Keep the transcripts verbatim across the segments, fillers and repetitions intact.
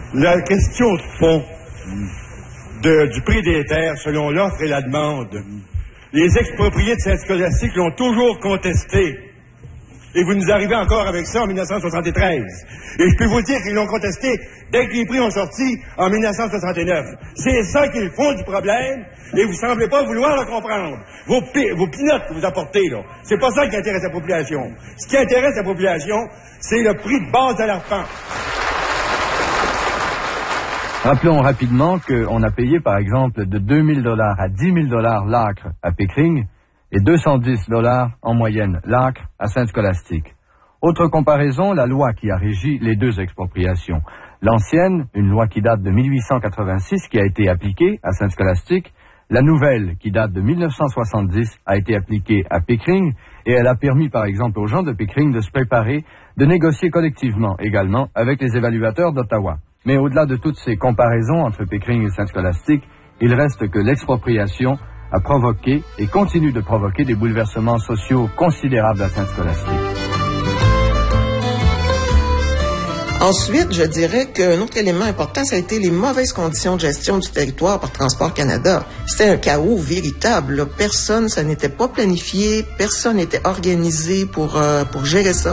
La question de fond de, du prix des terres, selon l'offre et la demande, les expropriés de Saint-Scolastique l'ont toujours contesté. Et vous nous arrivez encore avec ça en mille neuf cent soixante-treize. Et je peux vous dire qu'ils l'ont contesté dès que les prix ont sorti en mille neuf cent soixante-neuf. C'est ça qui est le fond du problème, et vous semblez pas vouloir le comprendre. Vos, pi- vos pinottes que vous apportez, là, c'est pas ça qui intéresse la population. Ce qui intéresse la population, c'est le prix de base de l'arpent. Rappelons rapidement qu'on a payé, par exemple, de deux mille dollars à dix mille dollars l'acre à Pickering, et deux cent dix dollars en moyenne l'acre à Saint-Scolastique. Autre comparaison, la loi qui a régi les deux expropriations. L'ancienne, une loi qui date de mille huit cent quatre-vingt-six, qui a été appliquée à Saint-Scolastique. La nouvelle, qui date de mille neuf cent soixante-dix, a été appliquée à Pickering, et elle a permis, par exemple, aux gens de Pickering de se préparer, de négocier collectivement également avec les évaluateurs d'Ottawa. Mais au-delà de toutes ces comparaisons entre Pickering et Saint-Scolastique, il reste que l'expropriation a provoqué et continue de provoquer des bouleversements sociaux considérables à Saint-Scolastique. Ensuite, je dirais qu'un autre élément important, ça a été les mauvaises conditions de gestion du territoire par Transport Canada. C'était un chaos véritable, là. Personne, ça n'était pas planifié, personne n'était organisé pour, euh, pour gérer ça.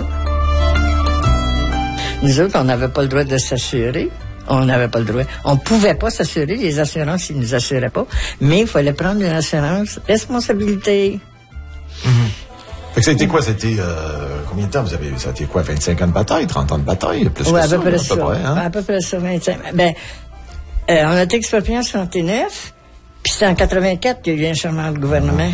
Nous autres, on n'avait pas le droit de s'assurer. On n'avait pas le droit. On pouvait pas s'assurer. Les assurances, ils nous assuraient pas. Mais il fallait prendre une assurance responsabilité. Mm-hmm. Fait que ça a été quoi? C'était euh, combien de temps vous avez... Ça a été quoi? vingt-cinq ans de bataille? trente ans de bataille? Plus oui, que à ça, peu près là, ça. À peu près, hein? À peu près ça, vingt-cinq. Ben, euh, on a été exproprié en soixante-neuf, puis c'était en quatre-vingt-quatre qu'il y a eu un changement de gouvernement.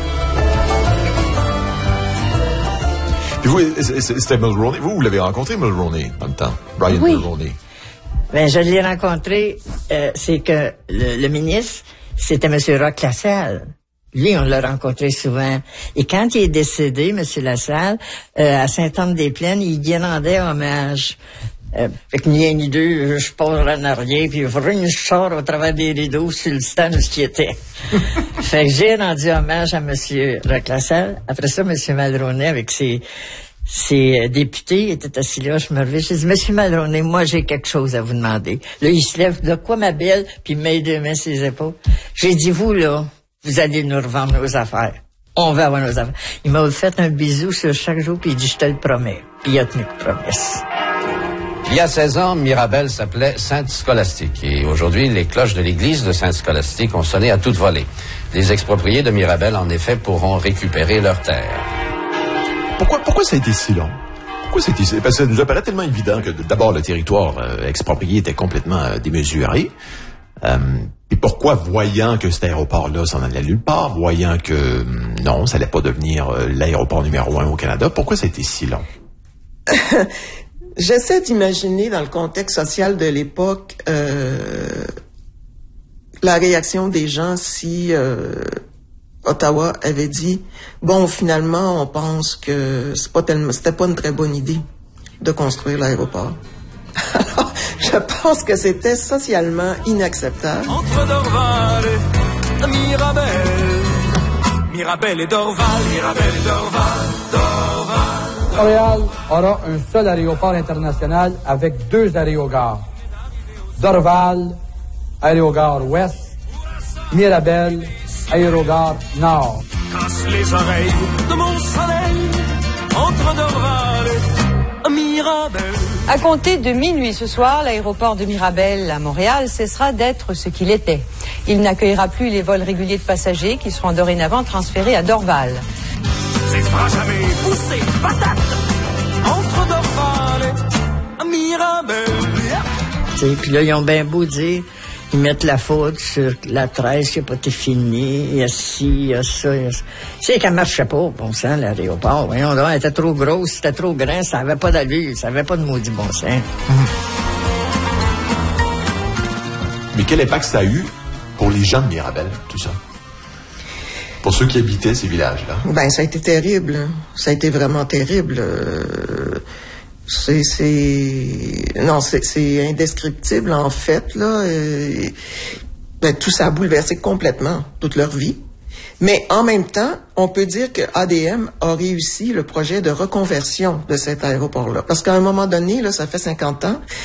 Puis vous, c'était Mulroney. Vous, vous l'avez rencontré, Mulroney, dans le temps? Brian oui. Mulroney. Ben, je l'ai rencontré, euh, c'est que le, le ministre, c'était M. Roch Lassalle. Lui, on l'a rencontré souvent. Et quand il est décédé, M. Lassalle, euh, à Sainte-Anne-des-Plaines, il y rendait hommage. Euh, fait que ni un ni deux, je pars en arrière, puis je sors au travers des rideaux sur le stand où il était. Fait que j'ai rendu hommage à M. Roch Lassalle. Après ça, M. Mulroney, avec ses... Ces députés étaient assis là, je me relevais, je dis, Monsieur Mulroney, moi j'ai quelque chose à vous demander. Là, il se lève, de quoi ma belle, puis il met les deux mains sur les épaules. J'ai dit, vous là, vous allez nous revendre nos affaires. On va avoir nos affaires. Il m'a fait un bisou sur chaque jour, puis il dit, je te le promets. Puis il a tenu de promesse. Il y a seize ans, Mirabel s'appelait Sainte-Scolastique. Et aujourd'hui, les cloches de l'église de Sainte-Scolastique ont sonné à toute volée. Les expropriés de Mirabel, en effet, pourront récupérer leurs terres. Pourquoi, pourquoi ça a été si long? Pourquoi ça a été si long? Parce que ça nous apparaît tellement évident que d'abord le territoire euh, exproprié était complètement euh, démesuré. Euh, et pourquoi, voyant que cet aéroport-là s'en allait nulle part, voyant que euh, non, ça allait pas devenir euh, l'aéroport numéro un au Canada, pourquoi ça a été si long? J'essaie d'imaginer dans le contexte social de l'époque euh, la réaction des gens si... Euh, Ottawa avait dit, bon, finalement, on pense que c'est pas tellement, c'était pas une très bonne idée de construire l'aéroport. Alors, je pense que c'était socialement inacceptable. Entre Dorval et Mirabel, Mirabel et Dorval, Mirabel et Dorval, Dorval. Montréal aura un seul aéroport international avec deux aérogares. Dorval, aérogare ouest, Mirabel, aérogare nord. Casse les oreilles de mon soleil entre Dorval et Mirabel. À compter de minuit ce soir, l'aéroport de Mirabel à Montréal cessera d'être ce qu'il était. Il n'accueillera plus les vols réguliers de passagers qui seront dorénavant transférés à Dorval. Ses bras jamais poussés, patate entre Dorval et Mirabel. Et puis là, ils ont bien beau dire, ils mettent la faute sur la tresse qui n'a pas été finie, il y a ci, il y a ça, il y a ça. C'est qu'elle marchait pas, bon sang, l'aéroport. Voyons donc, elle était trop grosse, c'était trop grand, ça n'avait pas d'allure, ça n'avait pas de maudit bon sens. Mmh. Mais quel impact ça a eu pour les gens de Mirabel, tout ça? Pour ceux qui habitaient ces villages-là? Ben, ça a été terrible. Ça a été vraiment terrible. Euh, c'est, c'est, non, c'est, c'est indescriptible, en fait, là. Euh, ben, tout ça a bouleversé complètement toute leur vie. Mais en même temps, on peut dire que A D M a réussi le projet de reconversion de cet aéroport-là. Parce qu'à un moment donné, là, ça fait cinquante ans,